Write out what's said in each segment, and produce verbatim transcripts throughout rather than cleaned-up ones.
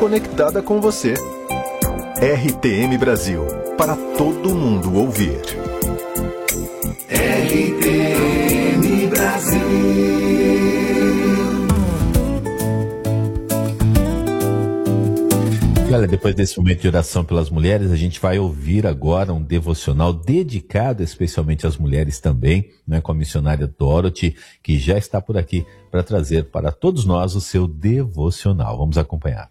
conectada com você. R T M Brasil, para todo mundo ouvir. R T M Brasil. E olha, depois desse momento de oração pelas mulheres, a gente vai ouvir agora um devocional dedicado especialmente às mulheres também, né, com a missionária Dorothy, que já está por aqui para trazer para todos nós o seu devocional. Vamos acompanhar.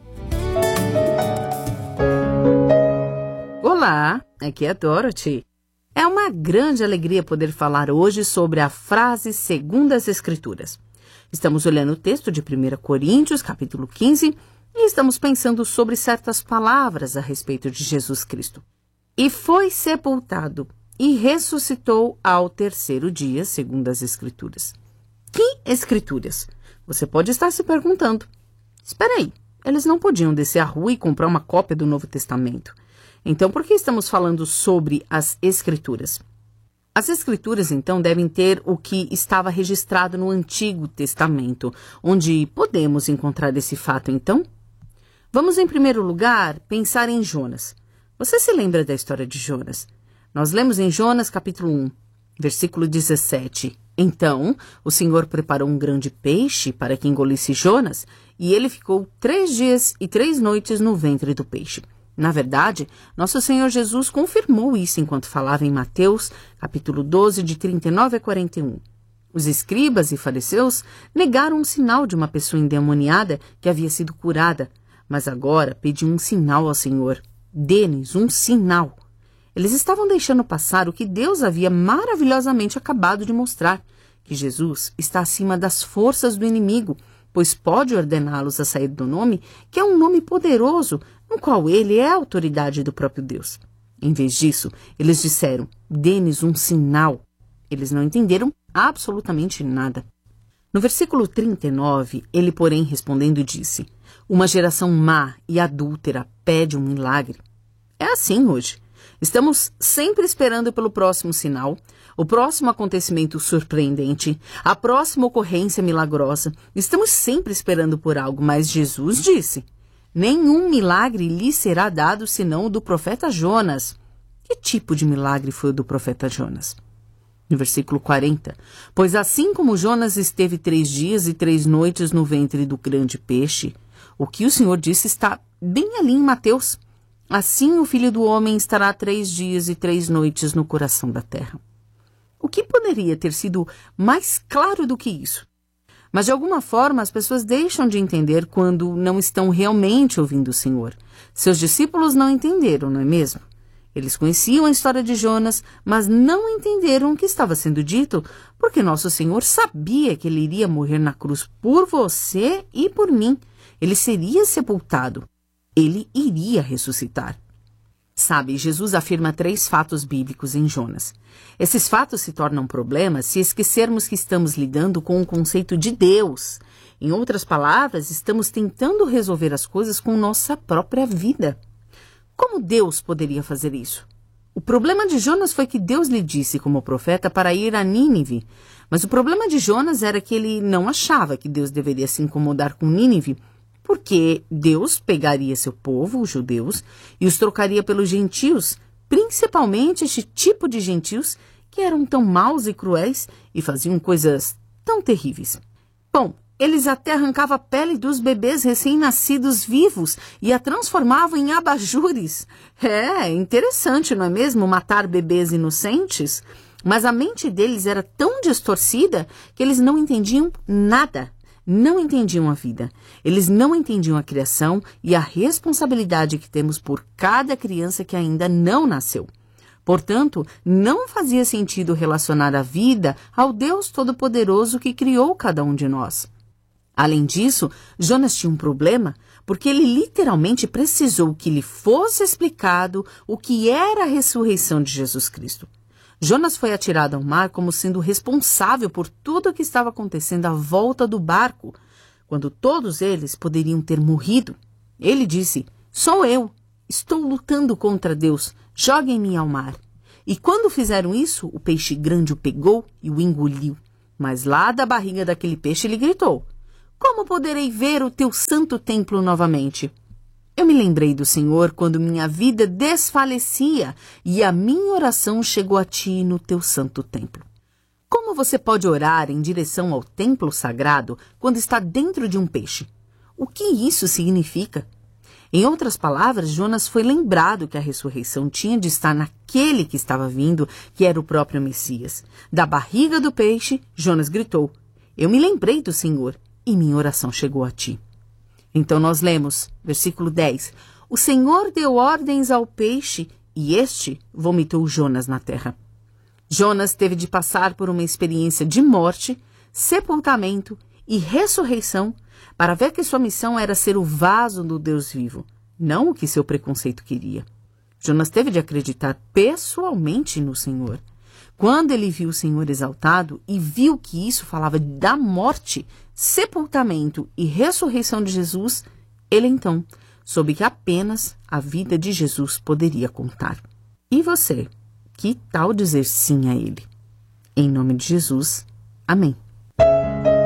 Olá, aqui é a Dorothy. É uma grande alegria poder falar hoje sobre a frase segundo as Escrituras. Estamos olhando o texto de primeira Coríntios, capítulo quinze, e estamos pensando sobre certas palavras a respeito de Jesus Cristo. E foi sepultado e ressuscitou ao terceiro dia, segundo as Escrituras. Que Escrituras? Você pode estar se perguntando. Espera aí, eles não podiam descer à rua e comprar uma cópia do Novo Testamento. Então, por que estamos falando sobre as Escrituras? As Escrituras, então, devem ter o que estava registrado no Antigo Testamento, onde podemos encontrar esse fato, então? Vamos, em primeiro lugar, pensar em Jonas. Você se lembra da história de Jonas? Nós lemos em Jonas, capítulo um, versículo dezessete. Então, o Senhor preparou um grande peixe para que engolisse Jonas, e ele ficou três dias e três noites no ventre do peixe. Na verdade, nosso Senhor Jesus confirmou isso enquanto falava em Mateus, capítulo doze, de trinta e nove a quarenta e um. Os escribas e fariseus negaram um sinal de uma pessoa endemoniada que havia sido curada, mas agora pediam um sinal ao Senhor. Dê-nos um sinal. Eles estavam deixando passar o que Deus havia maravilhosamente acabado de mostrar, que Jesus está acima das forças do inimigo, pois pode ordená-los a sair do nome, que é um nome poderoso, no qual ele é a autoridade do próprio Deus. Em vez disso, eles disseram, dê-nos um sinal. Eles não entenderam absolutamente nada. No versículo trinta e nove, ele, porém, respondendo, disse, uma geração má e adúltera pede um milagre. É assim hoje. Estamos sempre esperando pelo próximo sinal, o próximo acontecimento surpreendente, a próxima ocorrência milagrosa. Estamos sempre esperando por algo, mas Jesus disse, nenhum milagre lhe será dado senão o do profeta Jonas. Que tipo de milagre foi o do profeta Jonas? No versículo quarenta, pois assim como Jonas esteve três dias e três noites no ventre do grande peixe, o que o Senhor disse está bem ali em Mateus. Assim o Filho do Homem estará três dias e três noites no coração da terra. O que poderia ter sido mais claro do que isso? Mas de alguma forma as pessoas deixam de entender quando não estão realmente ouvindo o Senhor. Seus discípulos não entenderam, não é mesmo? Eles conheciam a história de Jonas, mas não entenderam o que estava sendo dito, porque nosso Senhor sabia que ele iria morrer na cruz por você e por mim. Ele seria sepultado. Ele iria ressuscitar. Sabe, Jesus afirma três fatos bíblicos em Jonas. Esses fatos se tornam problemas se esquecermos que estamos lidando com o conceito de Deus. Em outras palavras, estamos tentando resolver as coisas com nossa própria vida. Como Deus poderia fazer isso? O problema de Jonas foi que Deus lhe disse como profeta para ir a Nínive. Mas o problema de Jonas era que ele não achava que Deus deveria se incomodar com Nínive, porque Deus pegaria seu povo, os judeus, e os trocaria pelos gentios, principalmente este tipo de gentios que eram tão maus e cruéis e faziam coisas tão terríveis. Bom, eles até arrancavam a pele dos bebês recém-nascidos vivos e a transformavam em abajures. É interessante, não é mesmo, matar bebês inocentes? Mas a mente deles era tão distorcida que eles não entendiam nada. Não entendiam a vida. Eles não entendiam a criação e a responsabilidade que temos por cada criança que ainda não nasceu. Portanto, não fazia sentido relacionar a vida ao Deus Todo-Poderoso que criou cada um de nós. Além disso, Jonas tinha um problema porque ele literalmente precisou que lhe fosse explicado o que era a ressurreição de Jesus Cristo. Jonas foi atirado ao mar como sendo responsável por tudo o que estava acontecendo à volta do barco, quando todos eles poderiam ter morrido. Ele disse, sou eu, estou lutando contra Deus, joguem-me ao mar. E quando fizeram isso, o peixe grande o pegou e o engoliu. Mas lá da barriga daquele peixe ele gritou, como poderei ver o teu santo templo novamente? Eu me lembrei do Senhor quando minha vida desfalecia e a minha oração chegou a ti no teu santo templo. Como você pode orar em direção ao templo sagrado quando está dentro de um peixe? O que isso significa? Em outras palavras, Jonas foi lembrado que a ressurreição tinha de estar naquele que estava vindo, que era o próprio Messias. Da barriga do peixe, Jonas gritou: eu me lembrei do Senhor e minha oração chegou a ti. Então nós lemos, versículo dez, o Senhor deu ordens ao peixe e este vomitou Jonas na terra. Jonas teve de passar por uma experiência de morte, sepultamento e ressurreição para ver que sua missão era ser o vaso do Deus vivo, não o que seu preconceito queria. Jonas teve de acreditar pessoalmente no Senhor. Quando ele viu o Senhor exaltado e viu que isso falava da morte, sepultamento e ressurreição de Jesus, ele então soube que apenas a vida de Jesus poderia contar. E você, que tal dizer sim a ele? Em nome de Jesus, amém.